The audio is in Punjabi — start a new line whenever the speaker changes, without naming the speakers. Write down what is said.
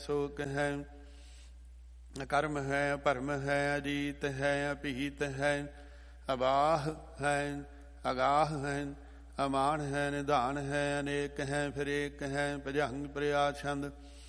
ਸੋ ਕਹੈ। ਅਕਰਮ ਹੈ ਭਰਮ ਹੈ ਅਜੀਤ ਹੈ ਅਭੀਤ ਹੈ ਅਬਾਹ ਹੈ ਅਗਾਹ ਹੈ ਅਮਾਨ ਹੈ ਨਿਧਾਨ ਹੈ ਅਨੇਕ ਹੈ ਫਿਰ ਏਕ ਹੈ ਭੁਜੰਗ ਪ੍ਰਿਆ ਛੰਦ